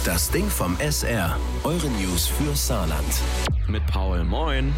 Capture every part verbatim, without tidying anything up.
Das Ding vom S R. Eure News für Saarland. Mit Paul, moin.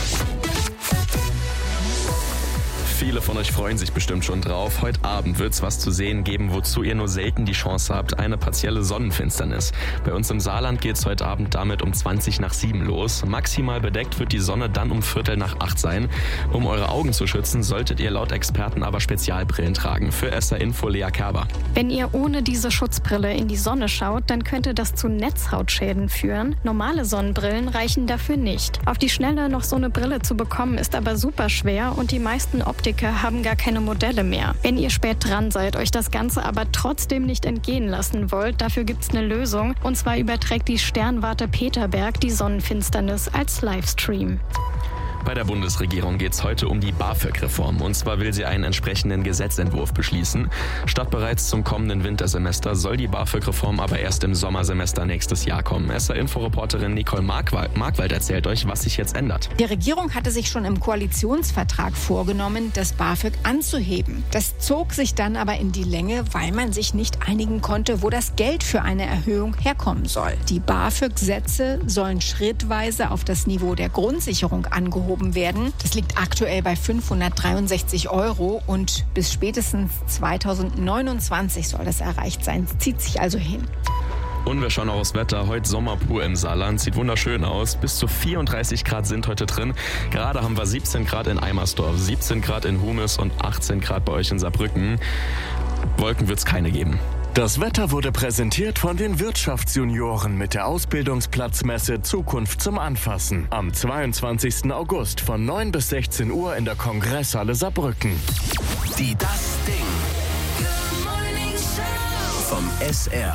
Viele von euch freuen sich bestimmt schon drauf. Heute Abend wird es was zu sehen geben, wozu ihr nur selten die Chance habt. Eine partielle Sonnenfinsternis. Bei uns im Saarland geht es heute Abend damit um zwanzig nach sieben los. Maximal bedeckt wird die Sonne dann um Viertel nach acht sein. Um eure Augen zu schützen, solltet ihr laut Experten aber Spezialbrillen tragen. Für S R Info Lea Kerber. Wenn ihr ohne diese Schutzbrille in die Sonne schaut, dann könnte das zu Netzhautschäden führen. Normale Sonnenbrillen reichen dafür nicht. Auf die Schnelle noch so eine Brille zu bekommen, ist aber super schwer und die meisten Optiker haben gar keine Modelle mehr. Wenn ihr spät dran seid, euch das Ganze aber trotzdem nicht entgehen lassen wollt, dafür gibt's eine Lösung. Und zwar überträgt die Sternwarte Peterberg die Sonnenfinsternis als Livestream. Bei der Bundesregierung geht es heute um die BAföG-Reform. Und zwar will sie einen entsprechenden Gesetzentwurf beschließen. Statt bereits zum kommenden Wintersemester soll die BAföG-Reform aber erst im Sommersemester nächstes Jahr kommen. S R-Info-Reporterin Nicole Markwald, Markwald erzählt euch, was sich jetzt ändert. Die Regierung hatte sich schon im Koalitionsvertrag vorgenommen, das BAföG anzuheben. Das zog sich dann aber in die Länge, weil man sich nicht einigen konnte, wo das Geld für eine Erhöhung herkommen soll. Die BAföG-Sätze sollen schrittweise auf das Niveau der Grundsicherung angehoben werden. Das liegt aktuell bei fünfhundertdreiundsechzig Euro und bis spätestens zweitausendneunundzwanzig soll das erreicht sein. Es zieht sich also hin. Und wir schauen auch aufs Wetter. Heute Sommer pur im Saarland. Sieht wunderschön aus. Bis zu vierunddreißig Grad sind heute drin. Gerade haben wir siebzehn Grad in Eimersdorf, siebzehn Grad in Humes und achtzehn Grad bei euch in Saarbrücken. Wolken wird es keine geben. Das Wetter wurde präsentiert von den Wirtschaftsjunioren mit der Ausbildungsplatzmesse Zukunft zum Anfassen. Am zweiundzwanzigsten August von neun bis sechzehn Uhr in der Kongresshalle Saarbrücken. Die Das Ding. Vom S R.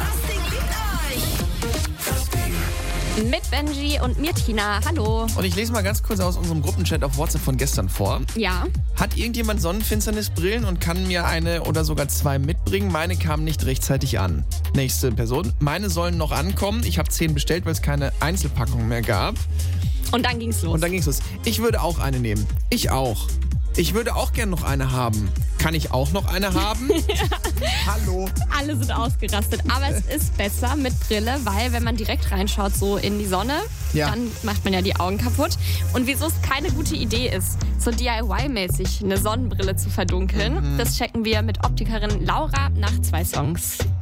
Mit Benji und mir Tina. Hallo. Und ich lese mal ganz kurz aus unserem Gruppenchat auf WhatsApp von gestern vor. Ja. Hat irgendjemand Sonnenfinsternisbrillen und kann mir eine oder sogar zwei mitbringen? Meine kamen nicht rechtzeitig an. Nächste Person. Meine sollen noch ankommen. Ich habe zehn bestellt, weil es keine Einzelpackung mehr gab. Und dann ging's los. Und dann ging's los. Ich würde auch eine nehmen. Ich auch. Ich würde auch gerne noch eine haben. Kann ich auch noch eine haben? Hallo. Alle sind ausgerastet. Aber es ist besser mit Brille, weil wenn man direkt reinschaut so in die Sonne, ja. dann macht man ja die Augen kaputt. Und wieso es keine gute Idee ist, so D I Y-mäßig eine Sonnenbrille zu verdunkeln, mhm. das checken wir mit Optikerin Laura nach zwei Songs.